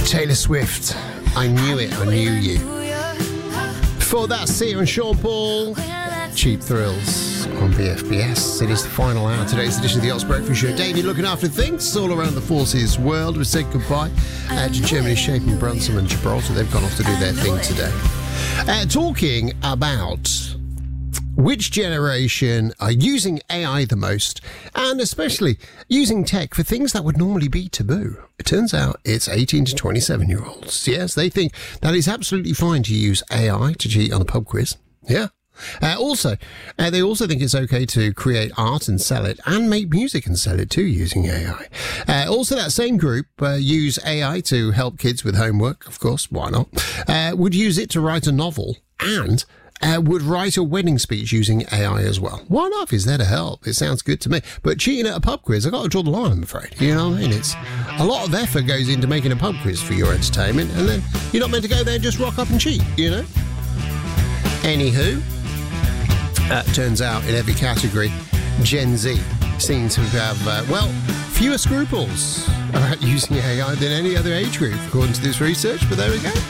Taylor Swift, I Knew It, I Knew You. Before that, Sia and Sean Paul, Cheap Thrills on BFBS. It is the final hour of today's edition of the Ox Breakfast Show. David looking after things all around the forces world. We said goodbye to Germany, Shapen, Brunson and Gibraltar. They've gone off to do their thing today. Talking about which generation are using AI the most, and especially using tech for things that would normally be taboo. It turns out it's 18 to 27-year-olds. Yes, they think that it's absolutely fine to use AI to cheat on a pub quiz. Yeah. They also think it's okay to create art and sell it, and make music and sell it too using AI. Also, that same group use AI to help kids with homework. Of course, why not? Would use it to write a novel, and would write a wedding speech using AI as well. Why not? If it's there to help, it sounds good to me. But cheating at a pub quiz, I've got to draw the line, I'm afraid. You know what I mean? It's a lot of effort goes into making a pub quiz for your entertainment, and then you're not meant to go there and just rock up and cheat, you know? Anywho, turns out in every category, Gen Z seems to have, fewer scruples about using AI than any other age group, according to this research, but there we go.